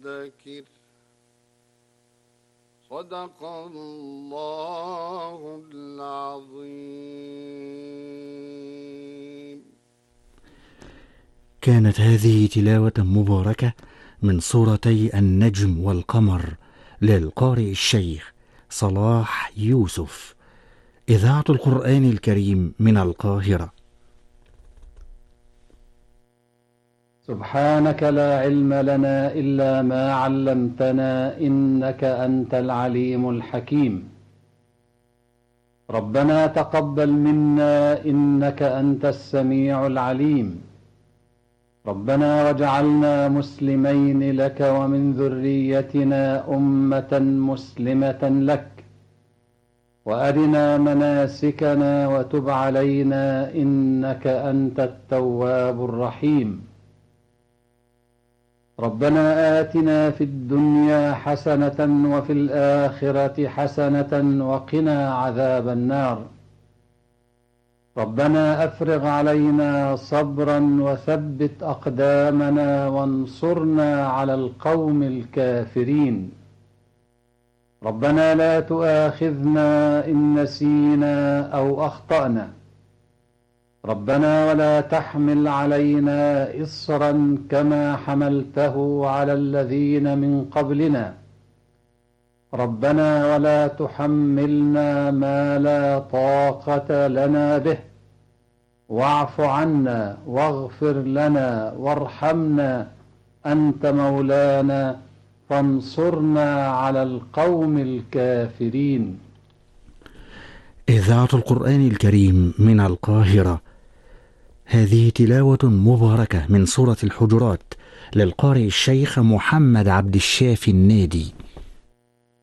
فذكر. صدق الله العظيم. كانت هذه تلاوة مباركة من سورتي النجم والقمر للقارئ الشيخ صلاح يوسف، إذاعة القرآن الكريم من القاهرة. سبحانك لا علم لنا إلا ما علمتنا إنك أنت العليم الحكيم. ربنا تقبل منا إنك أنت السميع العليم. ربنا واجعلنا مسلمين لك ومن ذريتنا أمة مسلمة لك، وأرنا مناسكنا وتب علينا إنك أنت التواب الرحيم. ربنا آتنا في الدنيا حسنة وفي الآخرة حسنة وقنا عذاب النار. ربنا أفرغ علينا صبرا وثبت أقدامنا وانصرنا على القوم الكافرين. ربنا لا تؤاخذنا إن نسينا أو أخطأنا. ربنا ولا تحمل علينا إصرا كما حملته على الذين من قبلنا. ربنا ولا تحملنا ما لا طاقة لنا به، واعف عنا واغفر لنا وارحمنا أنت مولانا فانصرنا على القوم الكافرين. إذاعة القرآن الكريم من القاهرة. هذه تلاوة مباركة من سورة الحجرات للقارئ الشيخ محمد عبد الشافي النادي.